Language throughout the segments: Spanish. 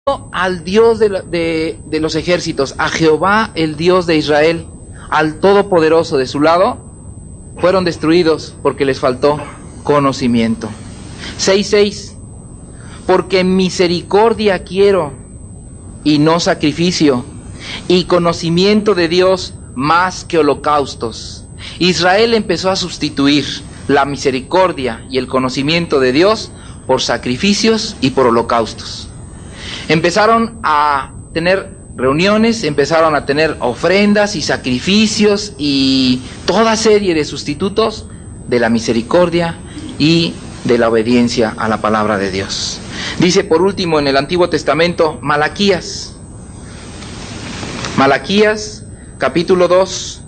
al Dios de los ejércitos, a Jehová, el Dios de Israel, al Todopoderoso de su lado, fueron destruidos porque les faltó conocimiento. 6:6, porque misericordia quiero y no sacrificio, y conocimiento de Dios más que holocaustos. Israel empezó a sustituir la misericordia y el conocimiento de Dios por sacrificios y por holocaustos. Empezaron a tener reuniones, empezaron a tener ofrendas y sacrificios y toda serie de sustitutos de la misericordia y de la obediencia a la palabra de Dios. Dice por último en el Antiguo Testamento, Malaquías capítulo 2,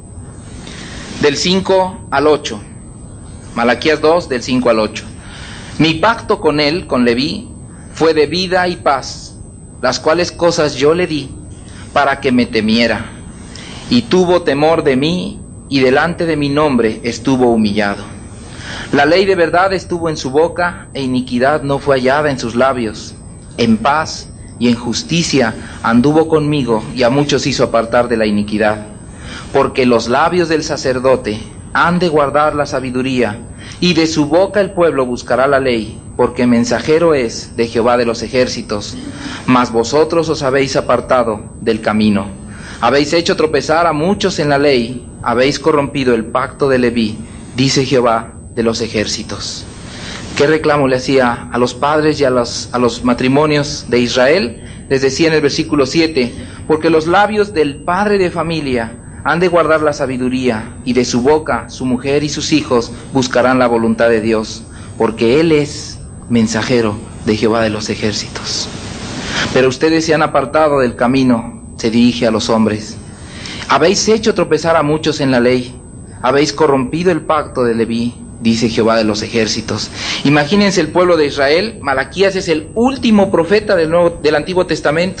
del 5 al 8. Malaquías 2, del 5 al 8. Mi pacto con él, con Leví, fue de vida y paz, las cuales cosas yo le di para que me temiera, y tuvo temor de mí, y delante de mi nombre estuvo humillado. La ley de verdad estuvo en su boca, e iniquidad no fue hallada en sus labios. En paz y en justicia anduvo conmigo, y a muchos hizo apartar de la iniquidad. Porque los labios del sacerdote han de guardar la sabiduría, y de su boca el pueblo buscará la ley, porque mensajero es de Jehová de los ejércitos. Mas vosotros os habéis apartado del camino, habéis hecho tropezar a muchos en la ley, habéis corrompido el pacto de Leví, dice Jehová de los ejércitos. ¿Qué reclamo le hacía a los padres y a los matrimonios de Israel? Les decía en el versículo 7, porque los labios del padre de familia han de guardar la sabiduría, y de su boca su mujer y sus hijos buscarán la voluntad de Dios, porque Él es mensajero de Jehová de los ejércitos. Pero ustedes se han apartado del camino, se dirige a los hombres. Habéis hecho tropezar a muchos en la ley, habéis corrompido el pacto de Leví, dice Jehová de los ejércitos. Imagínense el pueblo de Israel. Malaquías es el último profeta del Antiguo Testamento.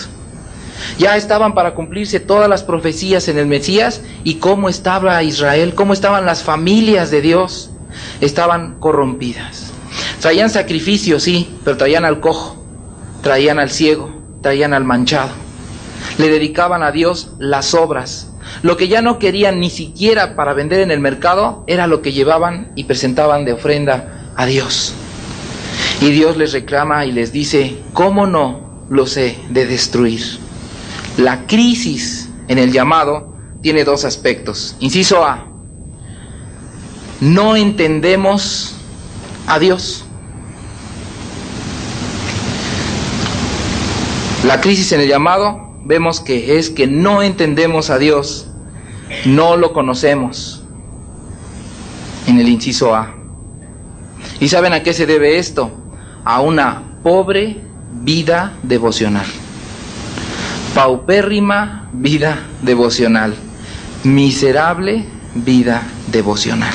Ya estaban para cumplirse todas las profecías en el Mesías. ¿Y cómo estaba Israel? ¿Cómo estaban las familias de Dios? Estaban corrompidas. Traían sacrificios, sí, pero traían al cojo, traían al ciego, traían al manchado. Le dedicaban a Dios las obras. Lo que ya no querían ni siquiera para vender en el mercado era lo que llevaban y presentaban de ofrenda a Dios. Y Dios les reclama y les dice, ¿cómo no los he de destruir? La crisis en el llamado tiene dos aspectos. Inciso A, no entendemos a Dios. La crisis en el llamado vemos que es que no entendemos a Dios, no lo conocemos, en el inciso A. ¿Y saben a qué se debe esto? A una pobre vida devocional, paupérrima vida devocional, miserable vida devocional.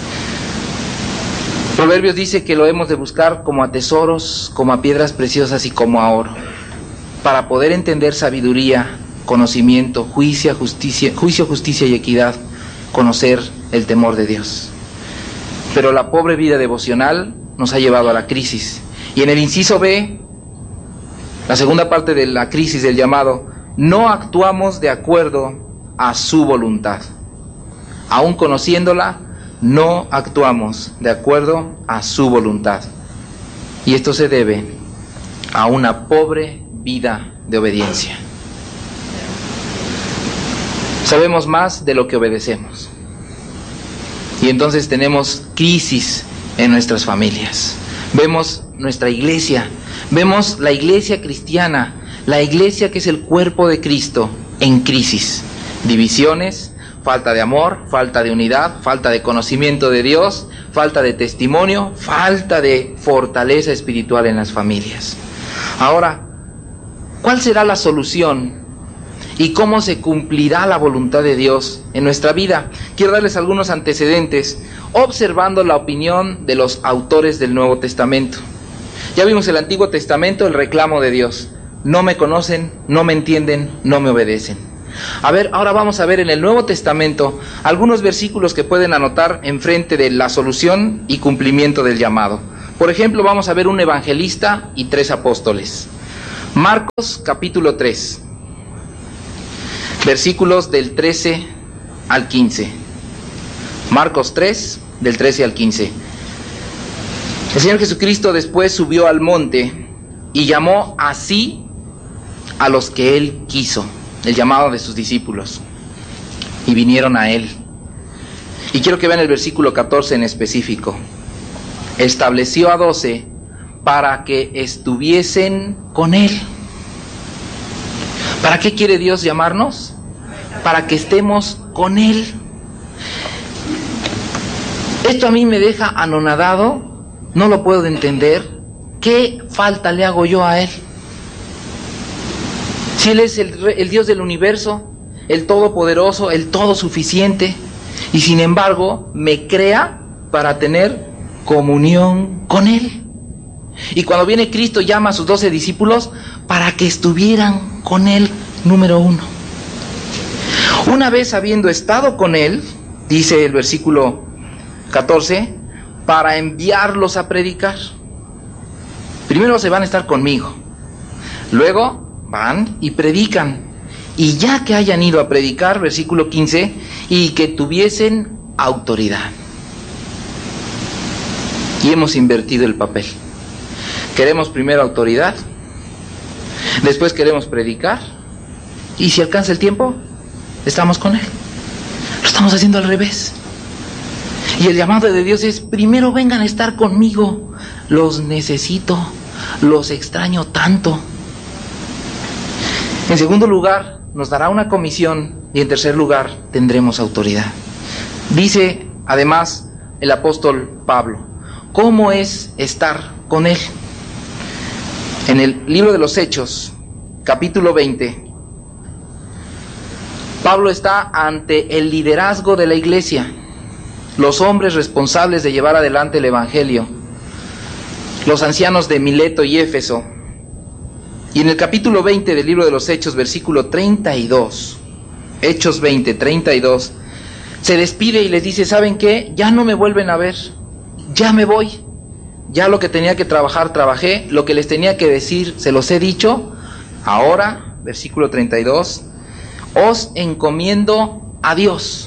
Proverbios dice que lo hemos de buscar como a tesoros, como a piedras preciosas y como a oro, para poder entender sabiduría, conocimiento, juicio, justicia y equidad, conocer el temor de Dios. Pero la pobre vida devocional nos ha llevado a la crisis. Y en el inciso B, la segunda parte de la crisis del llamado, no actuamos de acuerdo a su voluntad. Aún conociéndola, no actuamos de acuerdo a su voluntad. Y esto se debe a una pobre vida de obediencia. Sabemos más de lo que obedecemos. Y entonces tenemos crisis en nuestras familias. Vemos nuestra iglesia, vemos la iglesia cristiana, la iglesia que es el cuerpo de Cristo, en crisis. Divisiones, falta de amor, falta de unidad, falta de conocimiento de Dios, falta de testimonio, falta de fortaleza espiritual en las familias. Ahora, ¿cuál será la solución? ¿Y cómo se cumplirá la voluntad de Dios en nuestra vida? Quiero darles algunos antecedentes, observando la opinión de los autores del Nuevo Testamento. Ya vimos el Antiguo Testamento, el reclamo de Dios. No me conocen, no me entienden, no me obedecen. A ver, ahora vamos a ver en el Nuevo Testamento algunos versículos que pueden anotar enfrente de la solución y cumplimiento del llamado. Por ejemplo, vamos a ver un evangelista y 3 apóstoles. Marcos capítulo 3, versículos del 13 al 15. Marcos 3, del 13 al 15. El Señor Jesucristo después subió al monte y llamó así a los que Él quiso, el llamado de sus discípulos, y vinieron a Él. Y quiero que vean el versículo 14 en específico. Estableció a 12 para que estuviesen con Él. ¿Para qué quiere Dios llamarnos? Para que estemos con Él. Esto a mí me deja anonadado, no lo puedo entender. ¿Qué falta le hago yo a Él? Si Él es el Dios del universo, el todopoderoso, el todo suficiente, y sin embargo me crea para tener comunión con Él. Y cuando viene Cristo llama a sus 12 discípulos para que estuvieran con Él, número 1. Una vez habiendo estado con Él, dice el versículo 14, para enviarlos a predicar. Primero se van a estar conmigo, luego van y predican, y ya que hayan ido a predicar, versículo 15, y que tuviesen autoridad. Y hemos invertido el papel. Queremos primero autoridad, después queremos predicar, y si alcanza el tiempo, estamos con Él. Lo estamos haciendo al revés. Y el llamado de Dios es: primero vengan a estar conmigo, los necesito, los extraño tanto. En segundo lugar, nos dará una comisión, y en tercer lugar, tendremos autoridad. Dice además el apóstol Pablo, ¿cómo es estar con Él? En el libro de los Hechos, capítulo 20, Pablo está ante el liderazgo de la iglesia, los hombres responsables de llevar adelante el evangelio, los ancianos de Mileto y Éfeso. Y en el capítulo 20 del libro de los Hechos, versículo 32, Hechos 20, 32, se despide y les dice: ¿saben qué? Ya no me vuelven a ver, ya me voy. Ya lo que tenía que trabajar, trabajé, lo que les tenía que decir, se los he dicho. Ahora, versículo 32, os encomiendo a Dios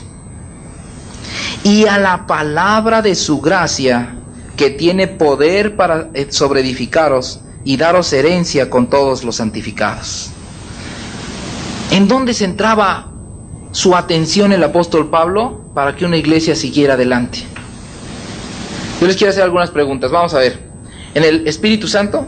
y a la palabra de su gracia, que tiene poder para sobreedificaros y daros herencia con todos los santificados. ¿En dónde centraba su atención el apóstol Pablo para que una iglesia siguiera adelante? Yo les quiero hacer algunas preguntas. Vamos a ver. ¿En el Espíritu Santo?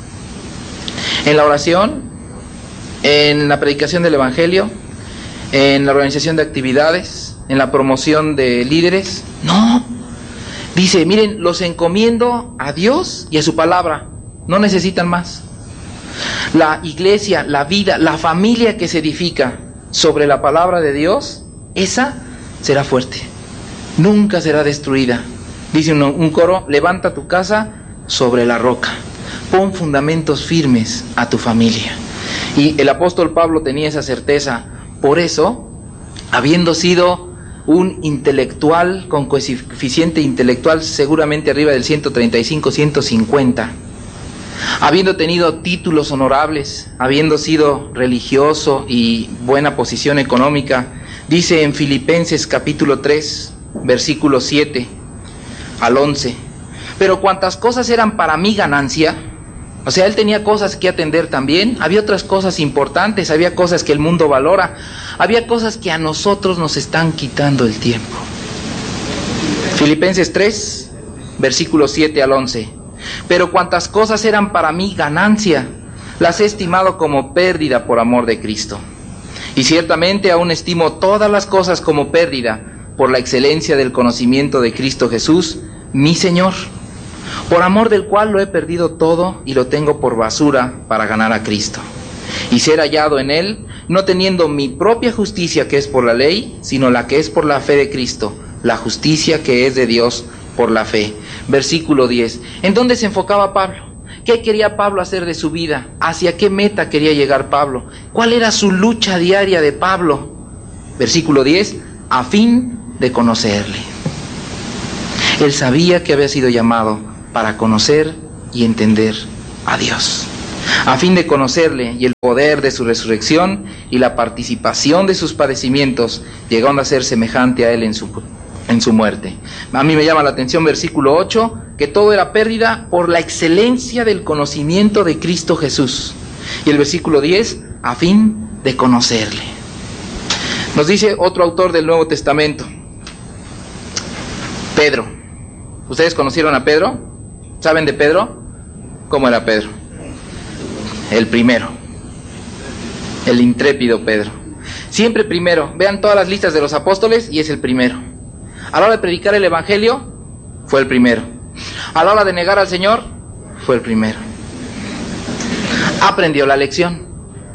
¿En la oración? ¿En la predicación del Evangelio? ¿En la organización de actividades? ¿En la promoción de líderes? No. Dice: miren, los encomiendo a Dios y a su palabra. No necesitan más. La iglesia, la vida, la familia que se edifica sobre la palabra de Dios, esa será fuerte. Nunca será destruida. Dice un coro: levanta tu casa sobre la roca, pon fundamentos firmes a tu familia. Y el apóstol Pablo tenía esa certeza. Por eso, habiendo sido un intelectual con coeficiente intelectual seguramente arriba del 135, 150, habiendo tenido títulos honorables, habiendo sido religioso y buena posición económica, dice en Filipenses capítulo 3, versículo 7 al 11, pero cuantas cosas eran para mí ganancia, o sea, él tenía cosas que atender también, había otras cosas importantes, había cosas que el mundo valora, había cosas que a nosotros nos están quitando el tiempo. Filipenses 3, versículos 7 al 11, pero cuantas cosas eran para mí ganancia, las he estimado como pérdida por amor de Cristo. Y ciertamente aún estimo todas las cosas como pérdida por la excelencia del conocimiento de Cristo Jesús, mi Señor, por amor del cual lo he perdido todo y lo tengo por basura para ganar a Cristo, y ser hallado en Él, no teniendo mi propia justicia que es por la ley, sino la que es por la fe de Cristo, la justicia que es de Dios por la fe. Versículo 10. ¿En dónde se enfocaba Pablo? ¿Qué quería Pablo hacer de su vida? ¿Hacia qué meta quería llegar Pablo? ¿Cuál era su lucha diaria de Pablo? Versículo 10. A fin de conocerle. Él sabía que había sido llamado para conocer y entender a Dios. a fin de conocerle y el poder de su resurrección y la participación de sus padecimientos, llegando a ser semejante a él en su muerte. A mí me llama la atención versículo 8, que todo era pérdida por la excelencia del conocimiento de Cristo Jesús. Y el versículo 10, a fin de conocerle. Nos dice otro autor del Nuevo Testamento, Pedro. ¿Ustedes conocieron a Pedro? ¿Saben de Pedro? ¿Cómo era Pedro? El primero, el intrépido Pedro. Siempre primero. Vean todas las listas de los apóstoles y es el primero. A la hora de predicar el evangelio, fue el primero. A la hora de negar al Señor, fue el primero. Aprendió la lección.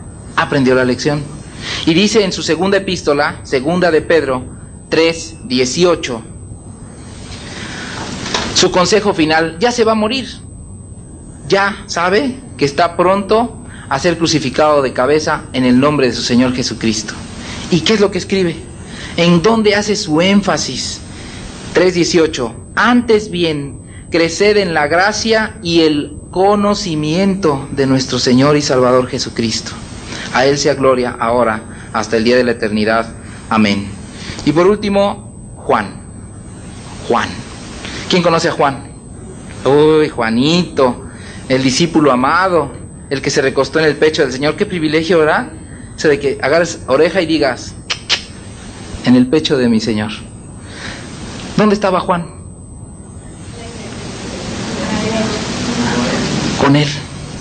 Y dice en su segunda epístola, segunda de Pedro 3:18, su consejo final: ya se va a morir. Ya sabe que está pronto a ser crucificado de cabeza en el nombre de su Señor Jesucristo. ¿Y qué es lo que escribe? ¿En dónde hace su énfasis? 3:18, antes bien, creced en la gracia y el conocimiento de nuestro Señor y Salvador Jesucristo. A Él sea gloria ahora, hasta el día de la eternidad. Amén. Y por último, Juan. ¿Quién conoce a Juan? Uy, Juanito, el discípulo amado, el que se recostó en el pecho del Señor. Qué privilegio, ¿verdad? O sea, de que agarres oreja y digas, en el pecho de mi Señor. ¿Dónde estaba Juan? Con Él.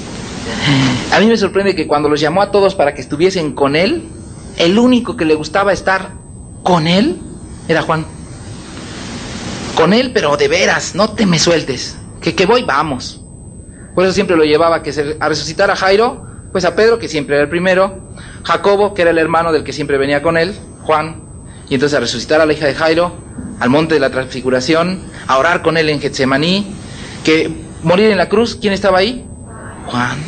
A mí me sorprende que cuando los llamó a todos para que estuviesen con Él, el único que le gustaba estar con Él era Juan. Con Él, pero de veras, no te me sueltes, que voy, vamos. Por eso siempre lo llevaba a resucitar a Jairo, pues a Pedro, que siempre era el primero, Jacobo, que era el hermano del que siempre venía con él, Juan, y entonces a resucitar a la hija de Jairo, al monte de la transfiguración, a orar con él en Getsemaní, que morir en la cruz, ¿quién estaba ahí? Juan.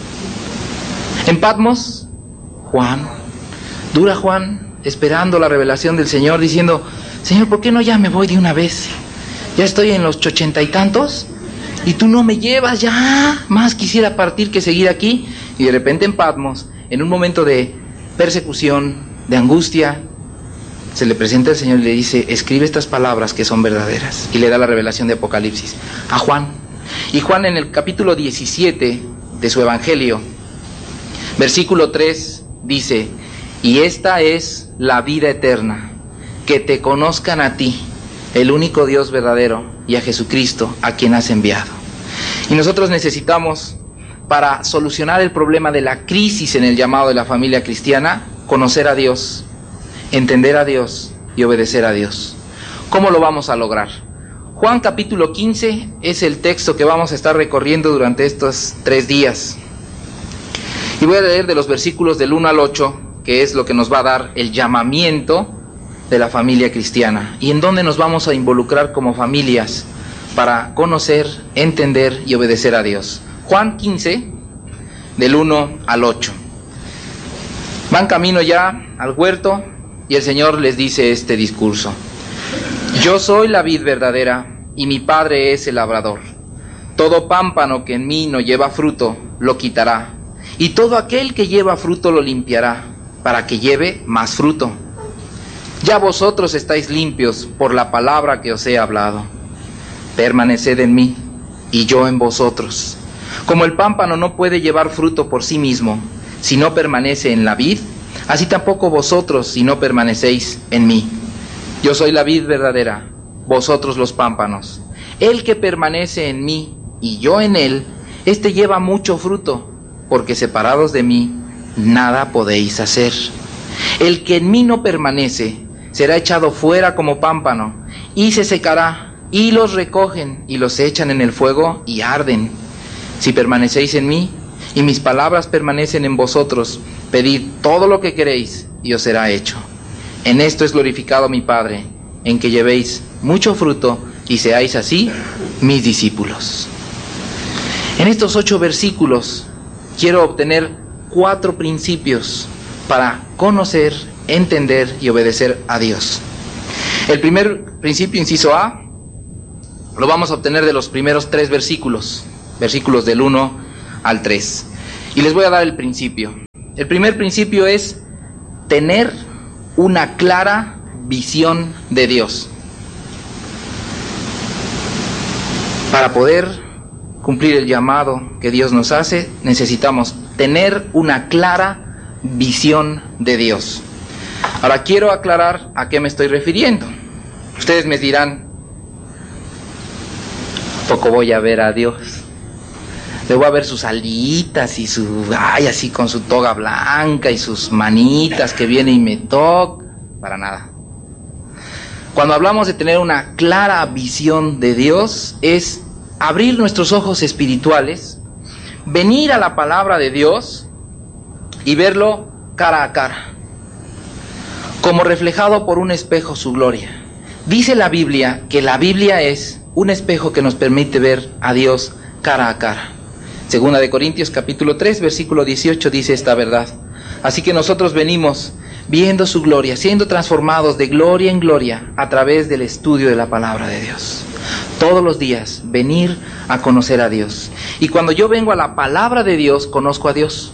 En Patmos, Juan. Dura Juan, esperando la revelación del Señor, diciendo, Señor, ¿por qué no ya me voy de una vez? Ya estoy en los 80 y tantos, y tú no me llevas, ya más quisiera partir que seguir aquí. Y de repente en Patmos, en un momento de persecución, de angustia, se le presenta el Señor y le dice, escribe estas palabras que son verdaderas, y le da la revelación de Apocalipsis a Juan. Y Juan, en el capítulo 17 de su evangelio, versículo 3, dice, y esta es la vida eterna, que te conozcan a ti, el único Dios verdadero, y a Jesucristo, a quien has enviado. Y nosotros necesitamos, para solucionar el problema de la crisis en el llamado de la familia cristiana, conocer a Dios, entender a Dios y obedecer a Dios. ¿Cómo lo vamos a lograr? Juan capítulo 15 es el texto que vamos a estar recorriendo durante estos 3 días. Y voy a leer de los versículos del 1 al 8, que es lo que nos va a dar el llamamiento de la familia cristiana. Y en dónde nos vamos a involucrar como familias para conocer, entender y obedecer a Dios. Juan 15, del 1 al 8. Van camino ya al huerto y el Señor les dice este discurso. Yo soy la vid verdadera y mi Padre es el labrador. Todo pámpano que en mí no lleva fruto, lo quitará. Y todo aquel que lleva fruto lo limpiará, para que lleve más fruto. Ya vosotros estáis limpios por la palabra que os he hablado. Permaneced en mí, y yo en vosotros. Como el pámpano no puede llevar fruto por sí mismo, si no permanece en la vid, así tampoco vosotros si no permanecéis en mí. Yo soy la vid verdadera, vosotros los pámpanos. El que permanece en mí y yo en él, éste lleva mucho fruto, porque separados de mí nada podéis hacer. El que en mí no permanece será echado fuera como pámpano y se secará, y los recogen y los echan en el fuego y arden. Si permanecéis en mí y mis palabras permanecen en vosotros, pedid todo lo que queréis y os será hecho. En esto es glorificado mi Padre, en que llevéis mucho fruto y seáis así mis discípulos. En estos 8 versículos quiero obtener 4 principios para conocer, entender y obedecer a Dios. El primer principio, inciso A, lo vamos a obtener de los primeros 3 versículos, versículos del 1 al 3. Y les voy a dar el principio. El primer principio es tener una clara visión de Dios. Para poder cumplir el llamado que Dios nos hace, necesitamos tener una clara visión de Dios. Ahora quiero aclarar a qué me estoy refiriendo. Ustedes me dirán, poco voy a ver a Dios. Le voy a ver sus alitas y así con su toga blanca y sus manitas que viene y me toca. Para nada. Cuando hablamos de tener una clara visión de Dios, es abrir nuestros ojos espirituales, venir a la palabra de Dios y verlo cara a cara, como reflejado por un espejo su gloria. Dice la Biblia que la Biblia es un espejo que nos permite ver a Dios cara a cara. Segunda de Corintios capítulo 3, versículo 18 dice esta verdad. Así que nosotros venimos viendo su gloria, siendo transformados de gloria en gloria a través del estudio de la palabra de Dios. Todos los días venir a conocer a Dios. Y cuando yo vengo a la palabra de Dios, conozco a Dios.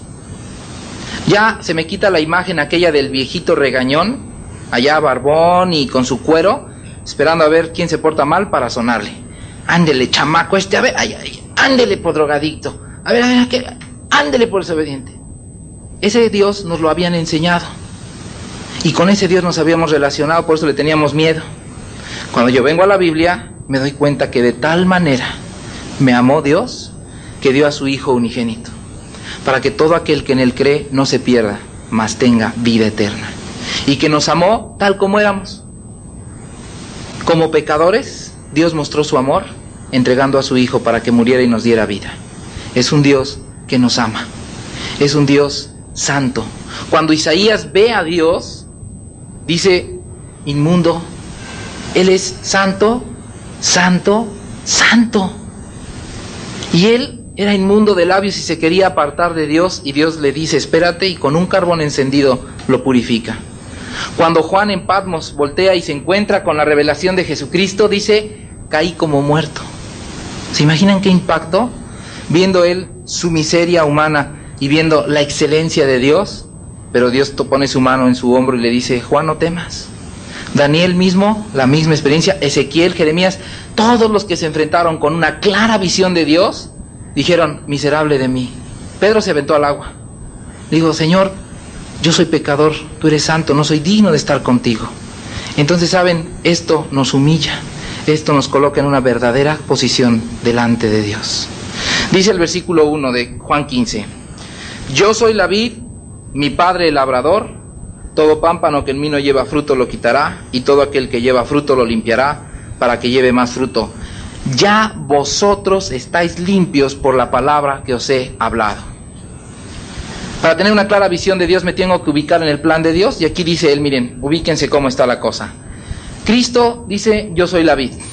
Ya se me quita la imagen aquella del viejito regañón, allá barbón y con su cuero, esperando a ver quién se porta mal para sonarle. Ándele, chamaco a ver, ándele por drogadicto, a ver, ándele por desobediente. Ese Dios nos lo habían enseñado. Y con ese Dios nos habíamos relacionado, por eso le teníamos miedo. Cuando yo vengo a la Biblia, me doy cuenta que de tal manera me amó Dios, que dio a su Hijo unigénito, para que todo aquel que en Él cree no se pierda, mas tenga vida eterna. Y que nos amó tal como éramos. Como pecadores, Dios mostró su amor, entregando a su Hijo para que muriera y nos diera vida. Es un Dios que nos ama. Es un Dios santo. Cuando Isaías ve a Dios, dice, inmundo, Él es santo, santo, santo. Y él era inmundo de labios y se quería apartar de Dios, y Dios le dice, espérate, y con un carbón encendido lo purifica. Cuando Juan en Patmos voltea y se encuentra con la revelación de Jesucristo, dice, caí como muerto. ¿Se imaginan qué impacto? Viendo él su miseria humana y viendo la excelencia de Dios, pero Dios pone su mano en su hombro y le dice, Juan, no temas. Daniel mismo, la misma experiencia, Ezequiel, Jeremías, todos los que se enfrentaron con una clara visión de Dios, dijeron, miserable de mí. Pedro se aventó al agua. Dijo, Señor, yo soy pecador, tú eres santo, no soy digno de estar contigo. Entonces, ¿saben? Esto nos humilla, esto nos coloca en una verdadera posición delante de Dios. Dice el versículo 1 de Juan 15, yo soy la vid, mi padre el labrador. Todo pámpano que en mí no lleva fruto lo quitará, y todo aquel que lleva fruto lo limpiará, para que lleve más fruto. Ya vosotros estáis limpios por la palabra que os he hablado. Para tener una clara visión de Dios me tengo que ubicar en el plan de Dios, y aquí dice él, miren, ubíquense cómo está la cosa. Cristo dice, yo soy la vid.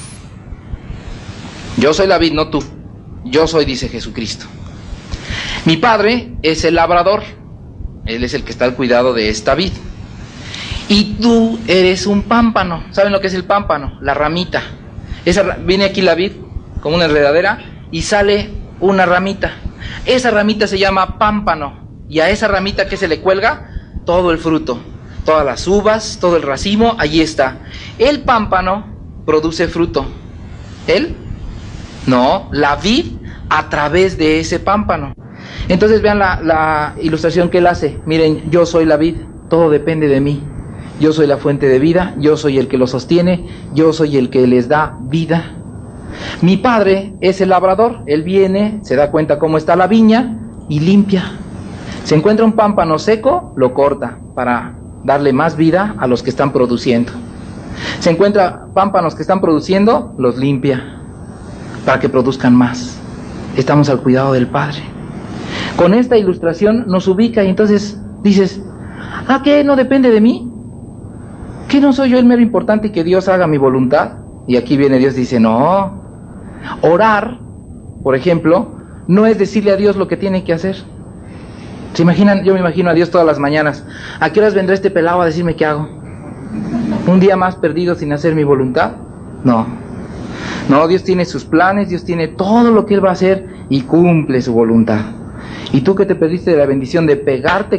Yo soy la vid, no tú. Yo soy, dice Jesucristo. Mi Padre es el labrador. Él es el que está al cuidado de esta vid. Y tú eres un pámpano. ¿Saben lo que es el pámpano? La ramita. Viene aquí la vid como una enredadera y sale una ramita. Esa ramita se llama pámpano. Y a esa ramita que se le cuelga todo el fruto, todas las uvas, todo el racimo, allí está. El pámpano produce fruto. ¿Él? No, la vid a través de ese pámpano. Entonces vean la ilustración que él hace. Miren, yo soy la vid, todo depende de mí. Yo soy la fuente de vida, yo soy el que lo sostiene, yo soy el que les da vida. Mi Padre es el labrador, él viene, se da cuenta cómo está la viña y limpia. Se encuentra un pámpano seco, lo corta para darle más vida a los que están produciendo. Se encuentra pámpanos que están produciendo, los limpia para que produzcan más. Estamos al cuidado del Padre. Con esta ilustración nos ubica y entonces dices, ¿ah, qué? ¿No depende de mí? ¿Qué no soy yo el mero importante y que Dios haga mi voluntad? Y aquí viene Dios y dice, no. Orar, por ejemplo, no es decirle a Dios lo que tiene que hacer. ¿Se imaginan? Yo me imagino a Dios todas las mañanas. ¿A qué horas vendrá este pelado a decirme qué hago? ¿Un día más perdido sin hacer mi voluntad? No. No, Dios tiene sus planes, Dios tiene todo lo que Él va a hacer y cumple su voluntad. ¿Y tú qué te perdiste de la bendición de pegarte